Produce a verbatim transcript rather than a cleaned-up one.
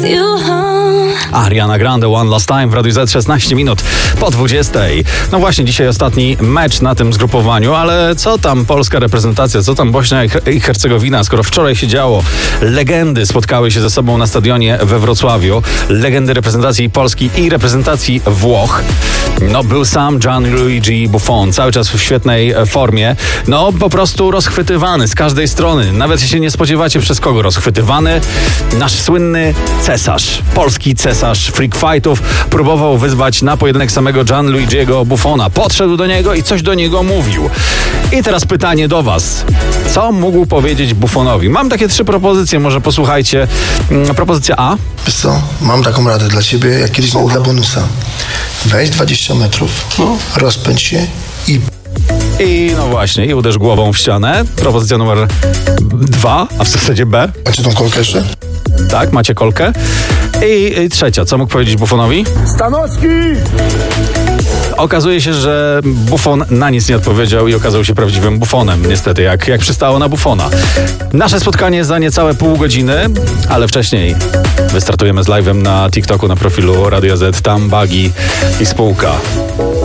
you home. Ariana Grande, One Last Time w Radiu Z, szesnaście minut po dwudziestej. No właśnie, dzisiaj ostatni mecz na tym zgrupowaniu, ale co tam polska reprezentacja, co tam Bośnia i Hercegowina, skoro wczoraj się działo. Legendy spotkały się ze sobą na stadionie we Wrocławiu. Legendy reprezentacji Polski i reprezentacji Włoch. No był sam Gianluigi Buffon, cały czas w świetnej formie. No po prostu rozchwytywany z każdej strony. Nawet się nie spodziewacie przez kogo rozchwytywany. Nasz słynny cesarz, polski cesarz freak fightów próbował wyzwać na pojedynek samego Gianluigiego Buffona. Podszedł do niego i coś do niego mówił. I teraz pytanie do was. Co mógł powiedzieć Buffonowi? Mam takie trzy propozycje, może posłuchajcie. Propozycja A. Wiesz co, mam taką radę dla ciebie, jak kiedyś dla bonusa. Weź dwadzieścia metrów, no. Rozpędź się i... I no właśnie, i uderz głową w ścianę. Propozycja numer dwa, a w zasadzie B. Macie tą kolkę jeszcze? Tak, macie kolkę. I, I trzecia, co mógł powiedzieć Buffonowi? Stanowski! Okazuje się, że Buffon na nic nie odpowiedział i okazał się prawdziwym Buffonem, niestety, jak, jak przystało na Buffona. Nasze spotkanie za niecałe pół godziny, ale wcześniej wystartujemy z live'em na TikToku, na profilu Radio Z, tam Bagi i spółka.